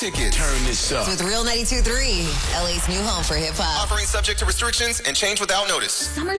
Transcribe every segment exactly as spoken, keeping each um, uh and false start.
Tickets. Turn this up. With Real ninety-two point three, L A's new home for hip-hop. Offering subject to restrictions and change without notice. Summer.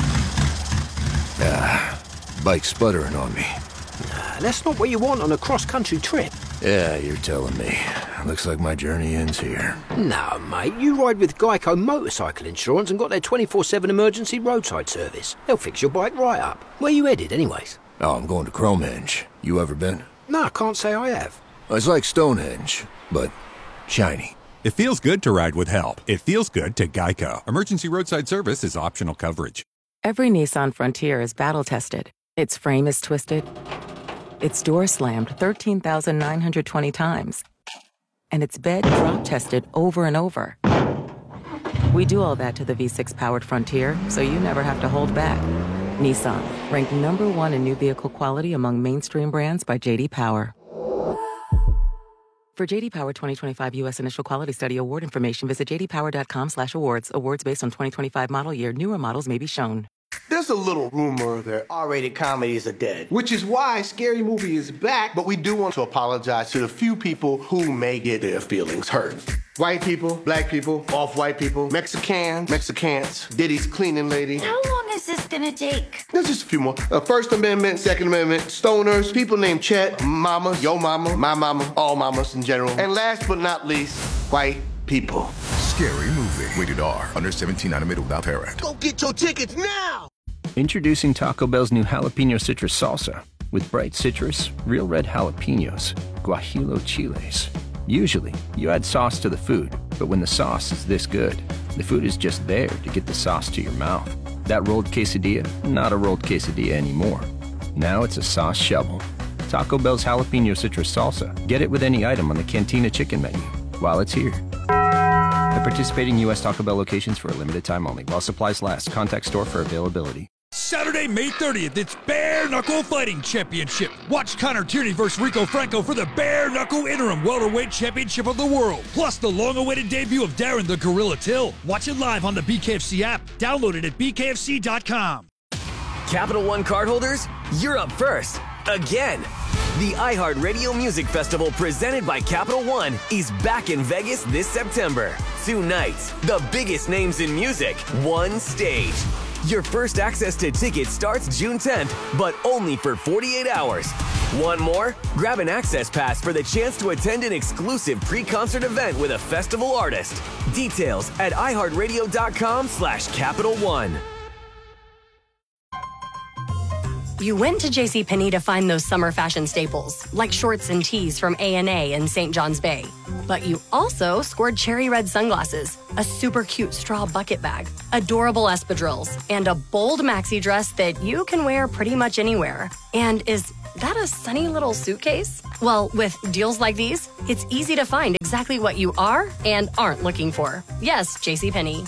Ah, bike sputtering on me. Nah, that's not what you want on a cross-country trip. Yeah, you're telling me. Looks like my journey ends here. Nah, mate, you ride with Geico Motorcycle Insurance and got their twenty-four seven emergency roadside service. They'll fix your bike right up. Where you headed, anyways? Oh, I'm going to Cromenge. You ever been? No, I can't say I have. It's like Stonehenge, but shiny. It feels good to ride with help. It feels good to Geico. Emergency roadside service is optional coverage. Every Nissan Frontier is battle-tested. Its frame is twisted. Its door slammed thirteen thousand nine hundred twenty times. And its bed drop-tested over and over. We do all that to the V six powered Frontier, so you never have to hold back. Nissan, ranked number one in new vehicle quality among mainstream brands by J D Power. For J D Power twenty twenty-five U S Initial Quality Study Award information, visit j d power dot com slash awards. Awards based on twenty twenty-five model year. Newer models may be shown. There's a little rumor that R-rated comedies are dead, which is why Scary Movie is back, but we do want to apologize to the few people who may get their feelings hurt. White people, black people, off-white people, Mexicans, Mexicans, Diddy's cleaning lady. How long is this gonna take? There's just a few more. Uh, First Amendment, Second Amendment, stoners, people named Chet, mama, yo mama, my mama, all mamas in general. And last but not least, white people. Scary Movie. Rated R. Under seventeen, animated without parent. Go get your tickets now! Introducing Taco Bell's new jalapeno citrus salsa with bright citrus, real red jalapenos, guajillo chiles. Usually, you add sauce to the food, but when the sauce is this good, the food is just there to get the sauce to your mouth. That rolled quesadilla, not a rolled quesadilla anymore. Now it's a sauce shovel. Taco Bell's jalapeno citrus salsa. Get it with any item on the Cantina chicken menu while it's here. At participating U S Taco Bell locations for a limited time only. While supplies last, contact store for availability. Saturday, May thirtieth, it's Bare Knuckle Fighting Championship. Watch Connor Tierney versus Rico Franco for the Bare Knuckle Interim Welterweight Championship of the World. Plus the long-awaited debut of Darren the Gorilla Till. Watch it live on the B K F C app. Download it at b k f c dot com. Capital One cardholders, you're up first. Again. The iHeartRadio Music Festival presented by Capital One is back in Vegas this September. Two nights, the biggest names in music, one stage. Your first access to tickets starts June tenth, but only for forty-eight hours. Want more? Grab an access pass for the chance to attend an exclusive pre-concert event with a festival artist. Details at iHeartRadio.com slash Capital One. You went to JCPenney to find those summer fashion staples, like shorts and tees from A and A in Saint John's Bay. But you also scored cherry red sunglasses, a super cute straw bucket bag, adorable espadrilles, and a bold maxi dress that you can wear pretty much anywhere. And is that a sunny little suitcase? Well, with deals like these, it's easy to find exactly what you are and aren't looking for. Yes, JCPenney.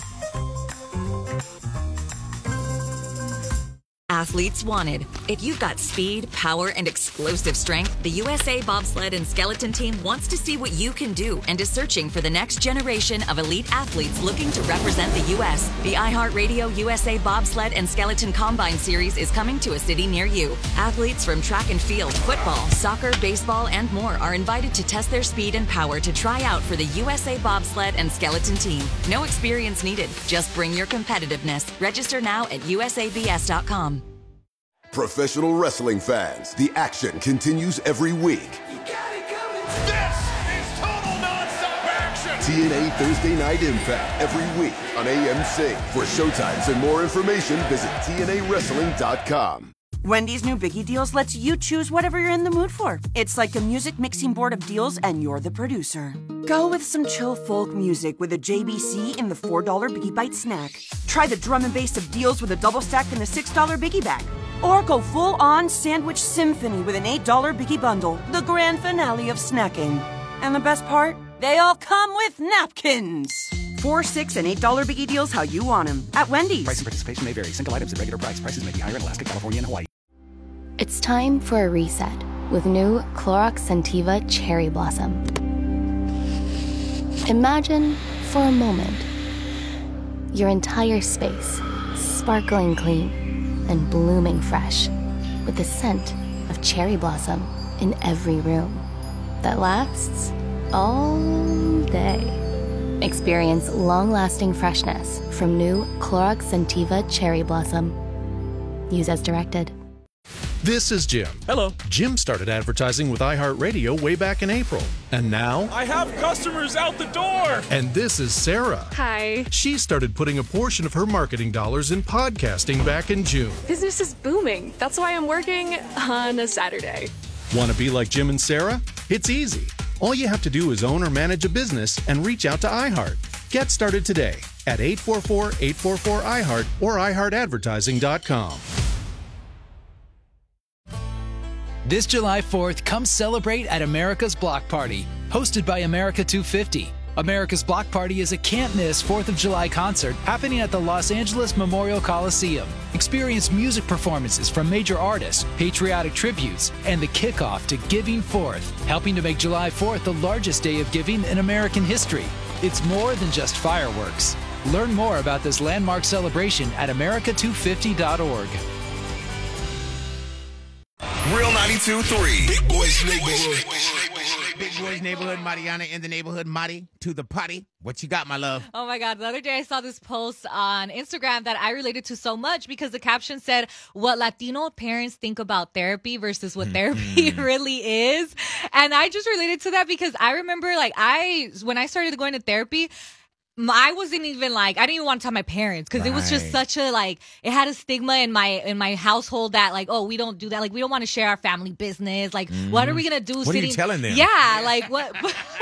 Athletes wanted. If you've got speed, power, and explosive strength, the U S A Bobsled and Skeleton Team wants to see what you can do and is searching for the next generation of elite athletes looking to represent the U S. The iHeartRadio U S A Bobsled and Skeleton Combine Series is coming to a city near you. Athletes from track and field, football, soccer, baseball, and more are invited to test their speed and power to try out for the U S A Bobsled and Skeleton Team. No experience needed. Just bring your competitiveness. Register now at u s a b s dot com. Professional wrestling fans, the action continues every week. You got it coming. This is total nonstop action. T N A Thursday Night Impact every week on A M C. For showtimes and more information, visit T N A wrestling dot com. Wendy's new Biggie Deals lets you choose whatever you're in the mood for. It's like a music mixing board of deals, and you're the producer. Go with some chill folk music with a J B C in the four dollar Biggie Bite snack. Try the drum and bass of deals with a double stack in the six dollar Biggie Bag. Or go full-on sandwich symphony with an eight dollar Biggie Bundle, the grand finale of snacking. And the best part? They all come with napkins. Four, six, and eight dollar Biggie Deals how you want them at Wendy's. Price and participation may vary. Single items at regular price. Prices may be higher in Alaska, California, and Hawaii. It's time for a reset with new Clorox Scentiva Cherry Blossom. Imagine, for a moment, your entire space sparkling clean and blooming fresh with the scent of cherry blossom in every room that lasts all day. Experience long-lasting freshness from new Clorox Scentiva Cherry Blossom. Use as directed. This is Jim. Hello. Jim started advertising with iHeartRadio way back in April. And now... I have customers out the door! And this is Sarah. Hi. She started putting a portion of her marketing dollars in podcasting back in June. Business is booming. That's why I'm working on a Saturday. Want to be like Jim and Sarah? It's easy. All you have to do is own or manage a business and reach out to iHeart. Get started today at eight four four, eight four four, iHeart or i heart advertising dot com. This July fourth, come celebrate at America's Block Party, hosted by America two fifty. America's Block Party is a can't-miss fourth of July concert happening at the Los Angeles Memorial Coliseum. Experience music performances from major artists, patriotic tributes, and the kickoff to Giving Fourth, helping to make July fourth the largest day of giving in American history. It's more than just fireworks. Learn more about this landmark celebration at america two fifty dot org. Real ninety-two point three. Big Boys Neighborhood. Big Boys Neighborhood, Mariana in the neighborhood, Mari to the potty. What you got, my love? Oh my God. The other day I saw this post on Instagram that I related to so much because the caption said what Latino parents think about therapy versus what therapy really is. And I just related to that because I remember like I, when I started going to therapy, I wasn't even like, I didn't even want to tell my parents because right. It was just such a like, it had a stigma in my in my household that like, oh, we don't do that. Like, we don't want to share our family business. Like, mm-hmm. what are we going to do? What sitting? are you telling them? Yeah, like what?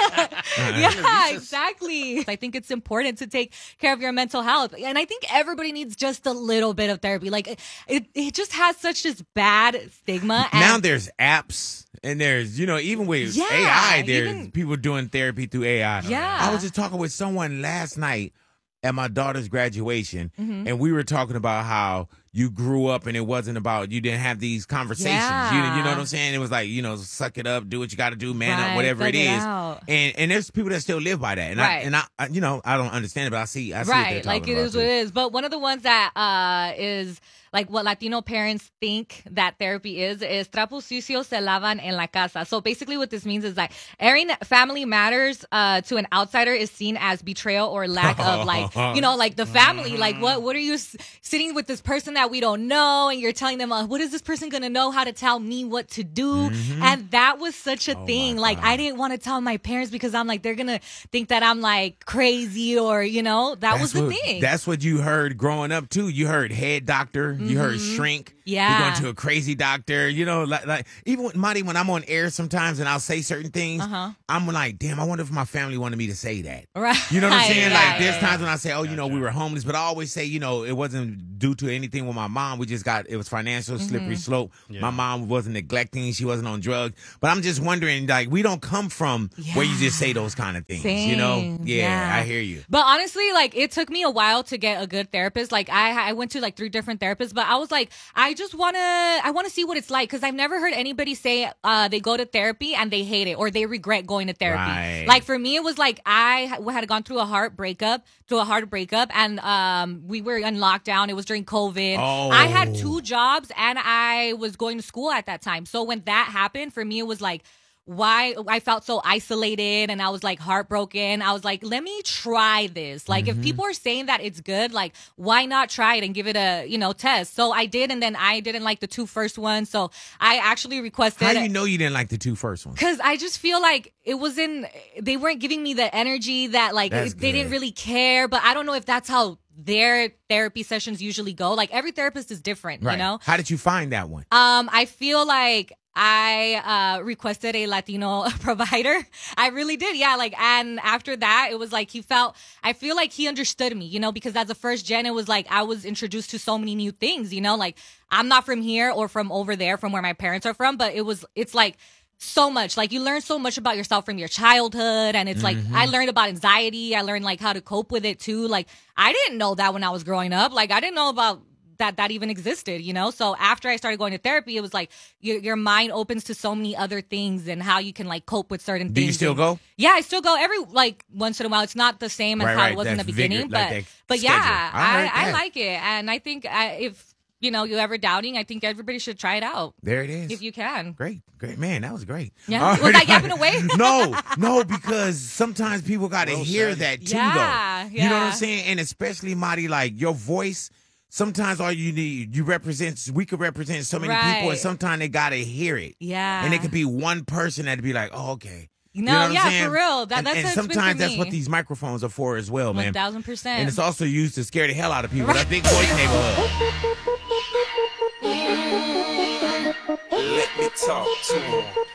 Yeah, exactly. I think it's important to take care of your mental health. And I think everybody needs just a little bit of therapy. Like, it, it just has such this bad stigma. And now there's apps. And there's, you know, even with yeah, A I, there's even, people doing therapy through A I. Yeah. I was just talking with someone last night at my daughter's graduation, mm-hmm. and we were talking about how you grew up and it wasn't about, you didn't have these conversations. Yeah. You, you know what I'm saying? It was like, you know, suck it up, do what you got to do, man right, up, whatever it is. Out. And and there's people that still live by that. And, right. I, and I, I, you know, I don't understand it, but I see, I see right. what they're talking like it about is what it is. But one of the ones that uh, is like what Latino parents think that therapy is, is trapos sucios se lavan en la casa. So basically what this means is that airing family matters uh, to an outsider is seen as betrayal or lack of like, you know, like the family. Like what, what are you s- sitting with this person that we don't know and you're telling them, uh, what is this person going to know how to tell me what to do? Mm-hmm. And that was such a oh thing. Like I didn't want to tell my parents because I'm like, they're going to think that I'm like crazy or, you know, that that's was the what, thing. That's what you heard growing up too. You heard head doctor. You heard Mm-hmm. shrink. Yeah. You're going to a crazy doctor. You know, like, like even with Marty, when I'm on air sometimes and I'll say certain things, uh-huh. I'm like, damn, I wonder if my family wanted me to say that. Right. You know what I'm saying? Right. Like there's times when I say, oh, you know, we were homeless, but I always say, you know, it wasn't due to anything with my mom. We just got, it was financial, slippery mm-hmm. slope. Yeah. My mom wasn't neglecting. She wasn't on drugs. But I'm just wondering, like, we don't come from yeah. where you just say those kind of things. Same. You know? Yeah, yeah, I hear you. But honestly, like, it took me a while to get a good therapist. Like, I I went to like three different therapists, but I was like, I just want to, I want to see what it's like. Cause I've never heard anybody say uh, they go to therapy and they hate it or they regret going to therapy. Right. Like for me, it was like, I had gone through a heart breakup, through a hard breakup. And um, we were in lockdown. It was during COVID. Oh. I had two jobs and I was going to school at that time. So when that happened, for me, it was like, why I felt so isolated and I was like heartbroken. I was like, let me try this. Like mm-hmm. if people are saying that it's good, like why not try it and give it a, you know, test? So I did. And then I didn't like the two first ones. So I actually requested. How do you know you didn't like the two first ones? Cause I just feel like it wasn't, they weren't giving me the energy that like it, they didn't really care, but I don't know if that's how their therapy sessions usually go. Like every therapist is different, right. you know? How did you find that one? Um, I feel like I uh, requested a Latino provider. I really did. Yeah. Like, and after that, it was like he felt, I feel like he understood me, you know, because as a first gen, it was like I was introduced to so many new things, you know, like I'm not from here or from over there, from where my parents are from, but it was, it's like, so much. Like you learn so much about yourself from your childhood. And it's mm-hmm. like, I learned about anxiety. I learned like how to cope with it too. Like I didn't know that when I was growing up. Like I didn't know about that that even existed, you know? So after I started going to therapy, it was like your your mind opens to so many other things and how you can like cope with certain Do things. you still and, go? Yeah, I still go every like once in a while. It's not the same as right, how right. it was That's in the beginning, vigor, but like but schedule. yeah, I, I, I like it. And I think I, if you know, you ever doubting, I think everybody should try it out. There it is. If you can. Great, great. Man, that was great. Yeah. All Was right. I yapping away? No, no, because sometimes people got to Well hear said. that too, Yeah, though. You know what I'm yeah. saying? And especially, Marty, like your voice, sometimes all you need, you represent, we could represent so many people, and Right. sometimes they got to hear it. Yeah. And it could be one person that'd be like, oh, okay. You No, know what I'm yeah, saying? for real. That- and, that's and how it's been for sometimes that's what me. these microphones are for as well, man. one thousand percent. And it's also used to scare the hell out of people. That big voice neighborhood. Let me talk to him.